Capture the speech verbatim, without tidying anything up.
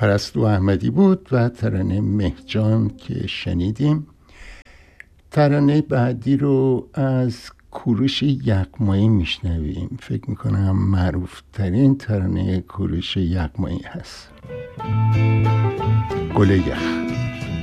پرستو احمدی بود و ترانه مهجان که شنیدیم. ترانه بعدی رو از کوروش یغمایی میشنویم. فکر میکنم معروف ترین ترانه کوروش یغمایی هست، گل یخ.